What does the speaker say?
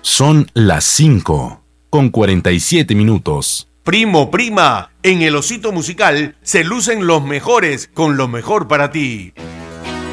Son las 5:47. Primo, prima, en el Osito Musical se lucen los mejores con lo mejor para ti.